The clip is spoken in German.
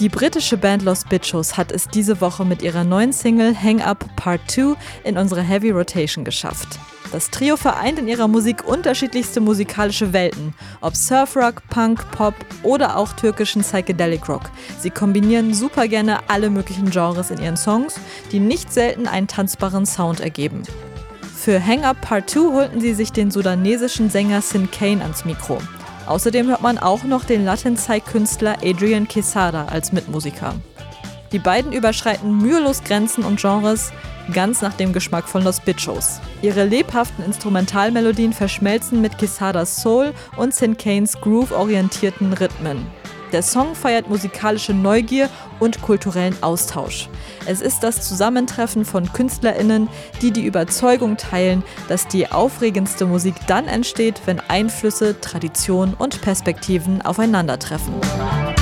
Die britische Band Los Bichos hat es diese Woche mit ihrer neuen Single Hang Up Part 2 in unsere Heavy Rotation geschafft. Das Trio vereint in ihrer Musik unterschiedlichste musikalische Welten, ob Surfrock, Punk, Pop oder auch türkischen Psychedelic Rock. Sie kombinieren super gerne alle möglichen Genres in ihren Songs, die nicht selten einen tanzbaren Sound ergeben. Für Hang Up Part 2 holten sie sich den sudanesischen Sänger Sin Kane ans Mikro. Außerdem hört man auch noch den Latin-Psy-Künstler Adrian Quesada als Mitmusiker. Die beiden überschreiten mühelos Grenzen und Genres, ganz nach dem Geschmack von Los Bichos. Ihre lebhaften Instrumentalmelodien verschmelzen mit Quesadas Soul und Sin Kanes groove-orientierten Rhythmen. Der Song feiert musikalische Neugier und kulturellen Austausch. Es ist das Zusammentreffen von KünstlerInnen, die die Überzeugung teilen, dass die aufregendste Musik dann entsteht, wenn Einflüsse, Tradition und Perspektiven aufeinandertreffen.